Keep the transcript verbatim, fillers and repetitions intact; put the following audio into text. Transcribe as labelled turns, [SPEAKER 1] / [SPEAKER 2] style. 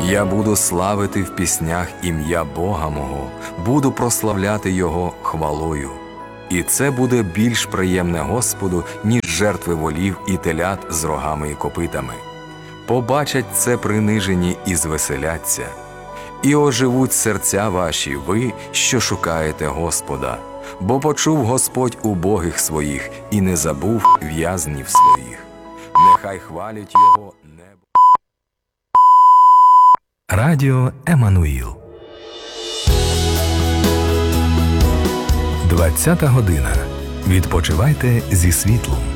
[SPEAKER 1] Я буду славити в піснях ім'я Бога мого, буду прославляти Його хвалою. І це буде більш приємне Господу, ніж жертви волів і телят з рогами і копитами. Побачать це принижені і звеселяться. І оживуть серця ваші, ви, що шукаєте Господа, бо почув Господь убогих своїх і не забув в'язнів своїх. Нехай хвалять Його небо.
[SPEAKER 2] Радіо Еммануїл. двадцята година. Відпочивайте зі світлом.